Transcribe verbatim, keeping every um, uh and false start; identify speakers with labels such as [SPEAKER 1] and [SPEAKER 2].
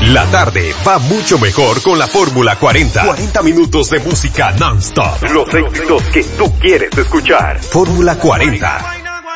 [SPEAKER 1] La tarde va mucho mejor con la Fórmula cuarenta. cuarenta minutos de música non-stop. Los éxitos que tú quieres escuchar. Fórmula cuarenta.